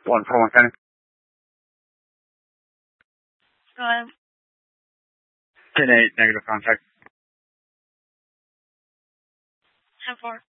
141 County. Go ahead. 10-8, negative contact. 10-4.